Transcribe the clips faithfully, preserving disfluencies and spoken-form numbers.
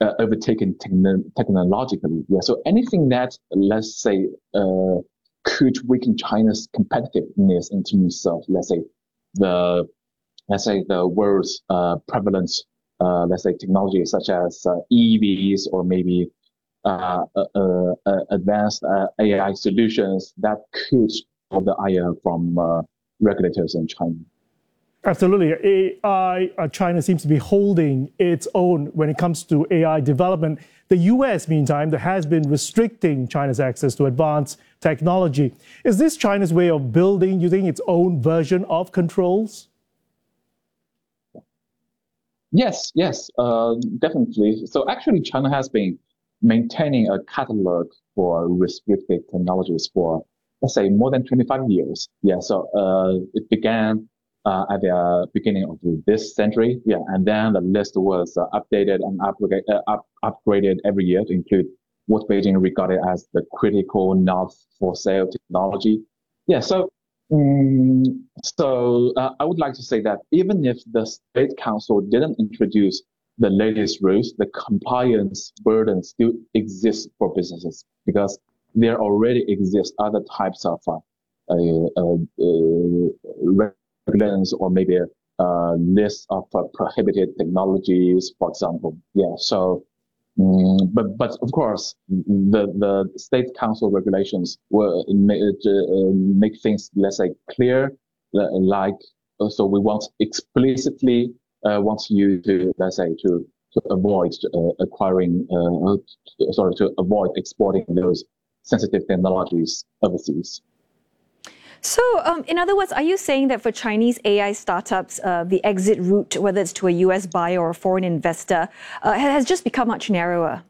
uh, overtaken techn- technologically. Yeah. So anything that, let's say, uh, could weaken China's competitiveness in terms of, let's say, the let's say the world's uh, prevalent, uh, let's say, technologies such as uh, E Vs or maybe uh, uh, uh, advanced uh, A I solutions that could hold the ire from uh, regulators in China. Absolutely. A I, uh, China seems to be holding its own when it comes to A I development. The U S, meantime, that has been restricting China's access to advanced technology. Is this China's way of building, you think, its own version of controls? Yes, yes, uh, definitely. So actually, China has been maintaining a catalog for restricted technologies for, let's say, more than twenty-five years. Yeah, so uh, it began uh, at the beginning of this century. Yeah, and then the list was uh, updated and upgrade, uh, up, upgraded every year to include what Beijing regarded as the critical, not for sale technology. Yeah, so Mm, so uh, I would like to say that even if the State Council didn't introduce the latest rules, the compliance burden still exists for businesses because there already exist other types of uh, uh, uh, regulations or maybe a uh, list of uh, prohibited technologies, for example. Yeah, so Mm, but but of course, the the state council regulations will make, uh, make things, let's say, clear. Like, so we want explicitly uh, want you to, let's say, to to avoid uh, acquiring, uh, sorry, to avoid exporting those sensitive technologies overseas. So, um, in other words, are you saying that for Chinese A I startups, uh, the exit route, whether it's to a U S buyer or a foreign investor, uh, has just become much narrower?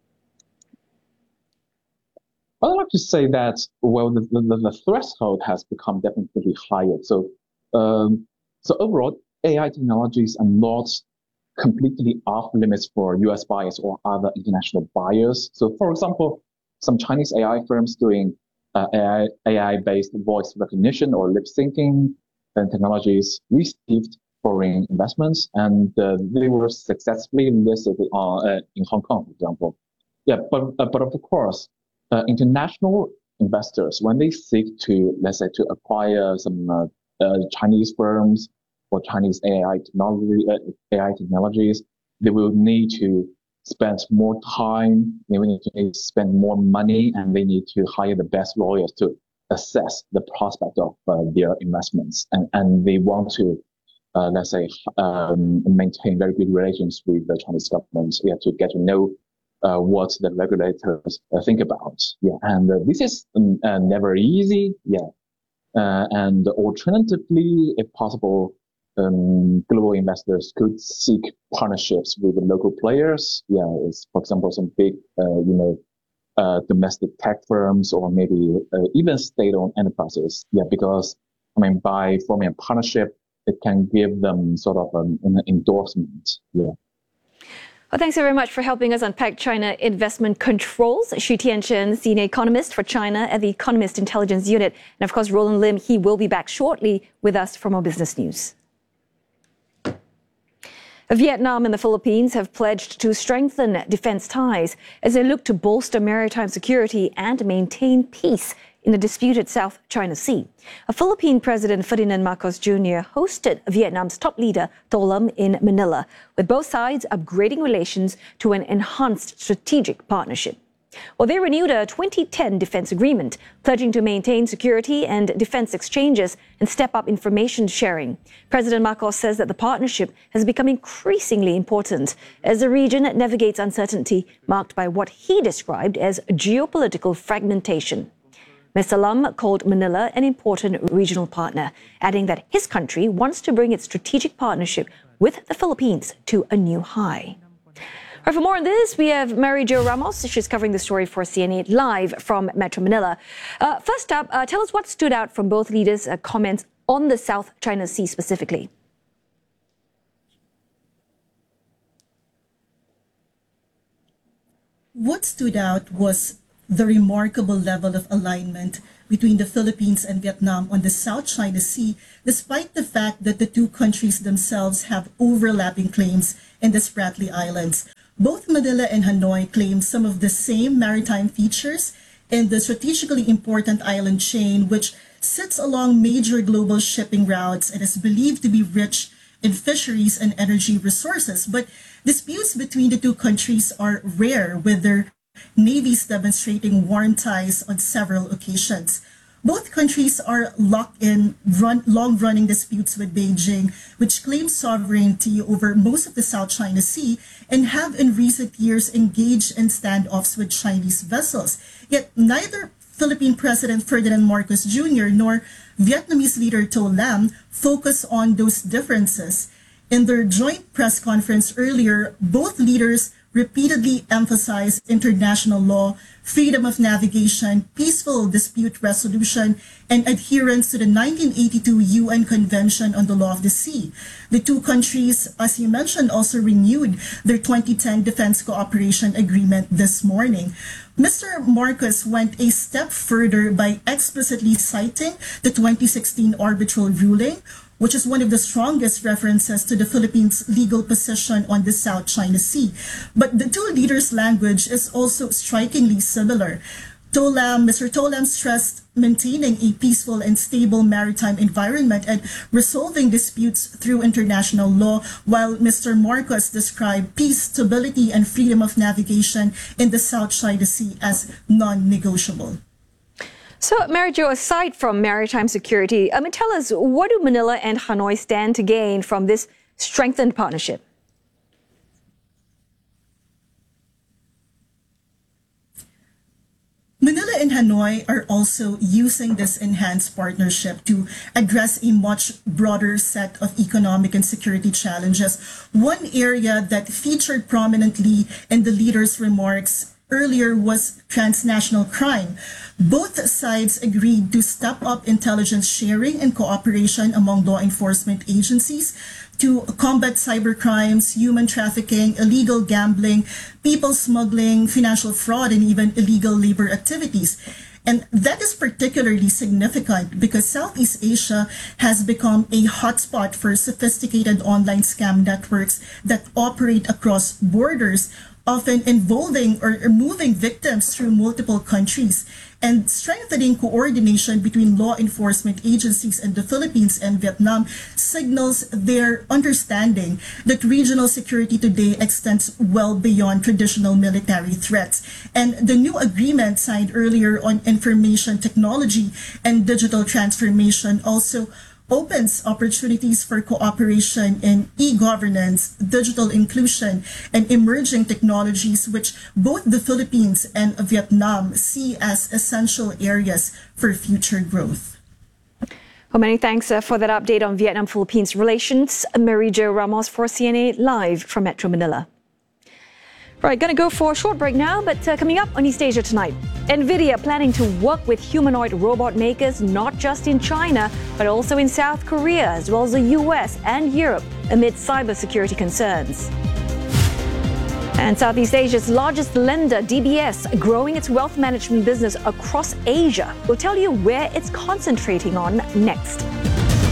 I'd like to say that, well, the, the, the threshold has become definitely higher. So, um, so overall, A I technologies are not completely off limits for U S buyers or other international buyers. So, for example, some Chinese A I firms doing Uh, A I, A I-based voice recognition or lip syncing and technologies received foreign investments, and uh, they were successfully listed on, uh, in Hong Kong, for example. Yeah, but uh, but of course, uh, international investors, when they seek to, let's say, to acquire some uh, uh, Chinese firms or Chinese A I technology, uh, A I technologies, they will need to spend more time, they need to spend more money, and they need to hire the best lawyers to assess the prospect of uh, their investments. And, and they want to, uh, let's say, um, maintain very good relations with the Chinese government, yeah, to get to know uh, what the regulators uh, think about. Yeah, and uh, this is um, uh, never easy. Yeah, uh, and alternatively, if possible, Um, global investors could seek partnerships with the local players. Yeah, it's, for example, some big, uh, you know, uh, domestic tech firms or maybe uh, even state-owned enterprises. Yeah, because, I mean, by forming a partnership, it can give them sort of an, an endorsement. Yeah. Well, thanks very much for helping us unpack China investment controls. Xu Tianchen, senior economist for China at the Economist Intelligence Unit. And of course, Roland Lim, he will be back shortly with us for more business news. Vietnam and the Philippines have pledged to strengthen defense ties as they look to bolster maritime security and maintain peace in the disputed South China Sea. A Philippine President Ferdinand Marcos Junior hosted Vietnam's top leader To Lam in Manila, with both sides upgrading relations to an enhanced strategic partnership. Well, they renewed a twenty ten defense agreement, pledging to maintain security and defense exchanges and step up information sharing. President Marcos says that the partnership has become increasingly important as the region navigates uncertainty marked by what he described as geopolitical fragmentation. Mister Lam called Manila an important regional partner, adding that his country wants to bring its strategic partnership with the Philippines to a new high. All right, for more on this, we have Mary Jo Ramos. She's covering the story for C N A live from Metro Manila. Uh, first up, uh, tell us what stood out from both leaders' uh, comments on the South China Sea specifically. What stood out was the remarkable level of alignment between the Philippines and Vietnam on the South China Sea, despite the fact that the two countries themselves have overlapping claims in the Spratly Islands. Both Manila and Hanoi claim some of the same maritime features in the strategically important island chain, which sits along major global shipping routes and is believed to be rich in fisheries and energy resources. But disputes between the two countries are rare, with their navies demonstrating warm ties on several occasions. Both countries are locked in run, long-running disputes with Beijing, which claims sovereignty over most of the South China Sea and have in recent years engaged in standoffs with Chinese vessels. Yet neither Philippine President Ferdinand Marcos Junior nor Vietnamese leader To Lam focus on those differences. In their joint press conference earlier, both leaders repeatedly emphasized international law, freedom of navigation, peaceful dispute resolution, and adherence to the nineteen eighty-two U N Convention on the Law of the Sea. The two countries, as you mentioned, also renewed their twenty ten Defense Cooperation Agreement this morning. Mister Marcos went a step further by explicitly citing the twenty sixteen arbitral ruling, which is one of the strongest references to the Philippines' legal position on the South China Sea. But the two leaders' language is also strikingly similar. To Lam, Mister To Lam stressed maintaining a peaceful and stable maritime environment and resolving disputes through international law, while Mister Marcos described peace, stability, and freedom of navigation in the South China Sea as non-negotiable. So, Mary Jo, aside from maritime security, I mean, tell us, what do Manila and Hanoi stand to gain from this strengthened partnership? Manila and Hanoi are also using this enhanced partnership to address a much broader set of economic and security challenges. One area that featured prominently in the leaders' remarks earlier was transnational crime. Both sides agreed to step up intelligence sharing and cooperation among law enforcement agencies to combat cybercrimes, human trafficking, illegal gambling, people smuggling, financial fraud, and even illegal labor activities. And that is particularly significant because Southeast Asia has become a hotspot for sophisticated online scam networks that operate across borders, often involving or moving victims through multiple countries. And strengthening coordination between law enforcement agencies in the Philippines and Vietnam signals their understanding that regional security today extends well beyond traditional military threats. And the new agreement signed earlier on information technology and digital transformation also opens opportunities for cooperation in e-governance, digital inclusion, and emerging technologies, which both the Philippines and Vietnam see as essential areas for future growth. Well, many thanks uh, for that update on Vietnam-Philippines relations. Mary Jo Ramos for C N A live from Metro Manila. Right, going to go for a short break now, but uh, coming up on East Asia tonight, NVIDIA planning to work with humanoid robot makers not just in China, but also in South Korea, as well as the U S and Europe, amid cybersecurity concerns. And Southeast Asia's largest lender, D B S, growing its wealth management business across Asia. We'll tell you where it's concentrating on next.